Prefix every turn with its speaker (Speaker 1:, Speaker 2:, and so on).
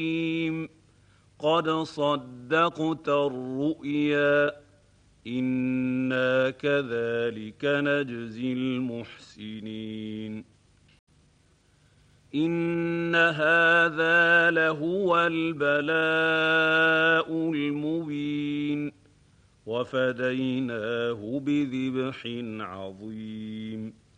Speaker 1: قد صدقت الرؤيا إنا كذلك نجزي المحسنين إن هذا لهو البلاء المبين وفديناه بذبح عظيم